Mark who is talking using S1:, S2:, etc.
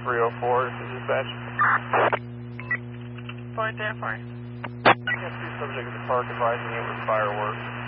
S1: 304, this is dispatch.
S2: Point there for you.
S1: I have two subjects at the park advising it with fireworks.